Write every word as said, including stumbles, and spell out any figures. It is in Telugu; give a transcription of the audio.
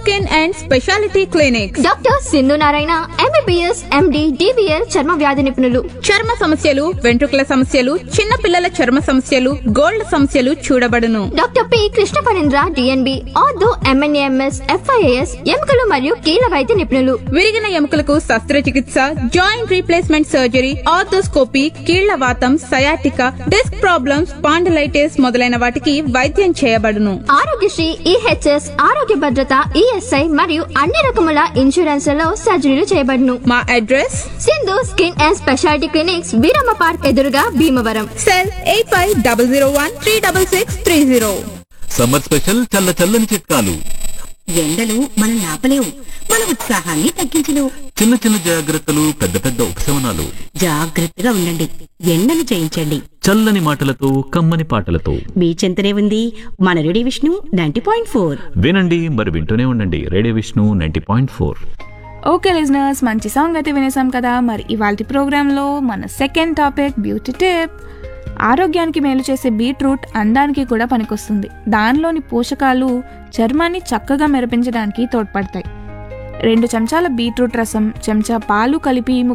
Skin and speciality clinic. Doctor Sindhu Narayana MBBS MD DBL చర్మ వ్యాధి నిపుణులు. చర్మ సమస్యలు, వెంట్రుకల సమస్యలు, చిన్న పిల్లల చర్మ సమస్యలు, గోల్డ్ సమస్యలు చూడబడును. Doctor P Krishna Parendra DNB ortho MNAMS FIAS ఎముకలు మరియు కీళ్ళ వైద్య నిపుణులు. విరిగిన ఎముకలకు శస్త్రచికిత్స, జాయింట్ రీప్లేస్మెంట్ సర్జరీ, ఆర్థోస్కోపీ, కీళ్ల వాతం, సయాటికా, డిస్క్ ప్రాబ్లమ్స్, పాండలైటిస్ మొదలైన వాటికి వైద్యం చేయబడును. ఆరోగ్యశ్రీ, ఈహెచ్ఎస్, ఆరోగ్య భద్రత, ఈఎస్ఐ మరియు అన్ని రకముల ఇన్సూరెన్స్లలో సర్జరీలు చేయబడును. మా address Sindhu skin and speciality clinics, Veeramma park ఎదురుగా Bhimavaram. Cell eight five double zero one three double six three zero. Summer special చల్ల చల్లని చిట్కాలు. ఎండలు మనం ఆపలేవు, మన ఉత్సాహాన్ని తగ్గించలేవు. చిన్న చిన్న జాగ్రత్తలు, పెద్ద పెద్ద ఉపశమనాలు. జాగ్రత్తగా ఉండండి, ఎండను జయించండి. చల్లని మాటలతో, కమ్మని పాటలతో మీ చింతనే ఉంది మన radio Vishnu ninety point four. వినండి, మరి వింటూనే ఉండండి radio Vishnu ninety point four. Okay listeners, మంచి సాంగ్ అయితే వినేసాం కదా. మరి ఇవాల్టి ప్రోగ్రాంలో మన సెకండ్ టాపిక్ బ్యూటీ టిప్. ఆరోగ్యానికి మేలు చేసే బీట్రూట్ అందానికి కూడా పనికొస్తుంది. దానిలోని పోషకాలు చర్మాన్ని చక్కగా మెరిపించడానికి తోడ్పడతాయి. రెండు చెంచాల బీట్రూట్ రసం, చెంచా పాలు కలిపి